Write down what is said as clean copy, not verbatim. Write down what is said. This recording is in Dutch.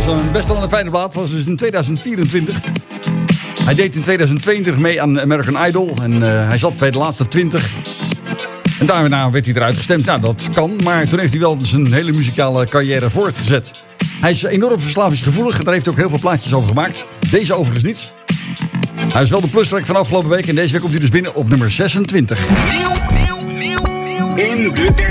was een best wel een fijne plaat. Was dus in 2024. Hij deed in 2022 mee aan American Idol. En hij zat bij de laatste 20. En daarna werd hij eruit gestemd. Nou, dat kan. Maar toen heeft hij wel zijn hele muzikale carrière voortgezet. Hij is enorm verslavingsgevoelig. En daar heeft hij ook heel veel plaatjes over gemaakt. Deze overigens niet. Hij is wel de plustrack van afgelopen week. En deze week komt hij dus binnen op nummer 26. In de